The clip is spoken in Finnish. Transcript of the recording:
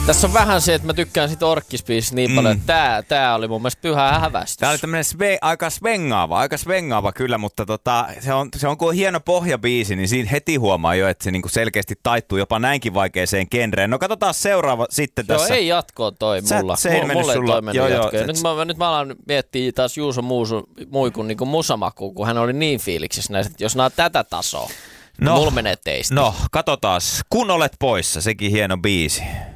Tässä on vähän se, että mä tykkään siitä Orkkis-biisistä niin paljon, että tää oli mun mielestä pyhä hävästys. Tää oli tämmönen aika svengaava kyllä, mutta se on kuin hieno pohjabiisi, niin siinä heti huomaa jo, että se niinku selkeästi taittuu jopa näinkin vaikeeseen genreen. No katsotaan seuraava sitten tässä. Joo, ei jatkoa toi mulla. Mulla ei toi mennyt jatkoa. Nyt mä alan miettiä taas Juuso Muikun niinku musamakuun, kun hän oli niin fiiliksissä näistä, että jos nää on tätä tasoa, mulla menee teistä. No, katsotaan. Kun olet poissa, sekin hieno biisi.